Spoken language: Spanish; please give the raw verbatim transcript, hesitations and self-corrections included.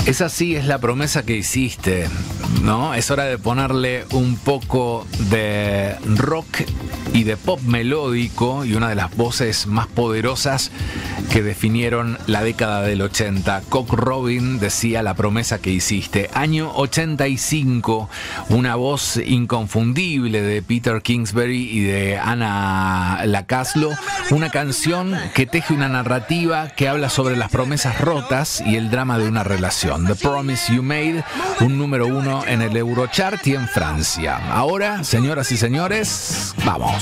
Esa sí es la promesa que hiciste, ¿no? Es hora de ponerle un poco de rock y de pop melódico y una de las voces más poderosas que definieron la década del ochenta. Cock Robin decía la promesa que hiciste. Año ochenta y cinco, una voz inconfundible de Peter Kingsbury y de Anna Lacaslo. Una canción que teje una narrativa que habla sobre las promesas rotas y el drama de una relación. The Promise You Made, un número uno en el Eurochart y en Francia. Ahora, señoras y señores, vamos.